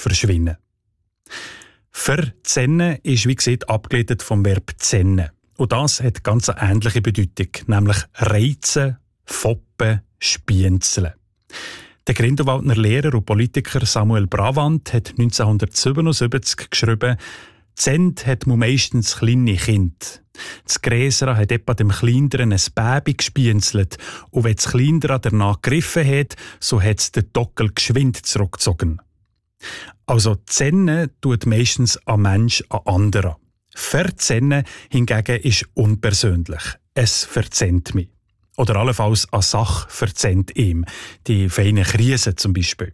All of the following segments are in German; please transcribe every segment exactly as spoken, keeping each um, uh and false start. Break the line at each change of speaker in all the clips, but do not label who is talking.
verschwinden. Verzennen ist, wie gesagt, abgeleitet vom Verb zennen. Und das hat ganz eine ähnliche Bedeutung, nämlich reizen, foppen, spienzeln. Der Grindelwaldner Lehrer und Politiker Samuel Bravant hat neunzehnhundertsiebenundsiebzig geschrieben, «Zend hat man meistens kleine Kinder. Das Gräser hat etwa dem Kleineren ein Baby gespienzelt und wenn das Kleinere danach gegriffen hat, so hat es den Dockel geschwind zurückgezogen.» Also zennen tut meistens ein Mensch an anderen. Verzennen hingegen ist unpersönlich. Es verzennt mich. Oder allenfalls eine Sache verzennt ihm. Die feinen Krisen zum Beispiel.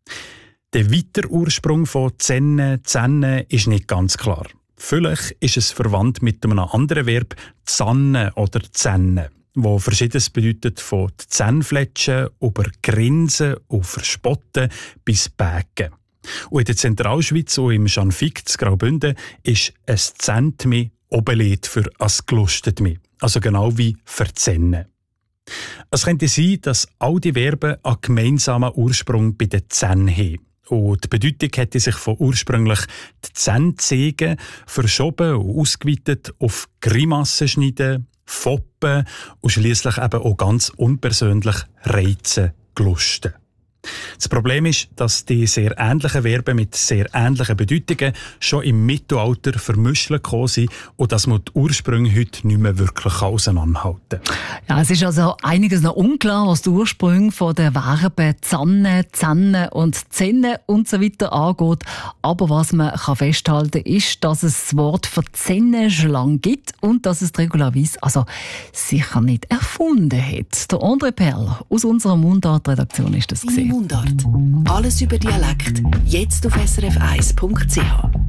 Der weitere Ursprung von zennen, zennen ist nicht ganz klar. Vielleicht ist es verwandt mit einem anderen Verb zannen oder zennen, wo Verschiedenes bedeutet von Zähnfletschen über Grinsen und Verspotten bis Bägen. Und in der Zentralschweiz und im Schanfig zu Graubünden ist es «zent mi» Oberlied für «as gelustet mi», also genau wie «verzennen». Es könnte sein, dass all die Verben einen gemeinsamen Ursprung bei den Zähnen haben. Und die Bedeutung hätte sich von ursprünglich die Zähne zeigen verschoben und ausgeweitet auf Grimassen schneiden, foppen und schliesslich eben auch ganz unpersönlich reizen, glusten. Das Problem ist, dass die sehr ähnlichen Verben mit sehr ähnlichen Bedeutungen schon im Mittelalter vermischt gekommen sind und dass man die Ursprünge heute nicht mehr wirklich auseinanderhalten kann.
Ja, es ist also einiges noch unklar, was die Ursprünge von den Verben «zanne», «zenne» und «zenne» und so weiter angeht. Aber was man kann festhalten kann, ist, dass es das Wort «verzennen» schon lange gibt und dass es die Regula Weiss also sicher nicht erfunden hat. Der André Perl aus unserer Mundart-Redaktion ist das gesehen.
Mundart. Alles über Dialekt. Jetzt auf s r f eins punkt c h.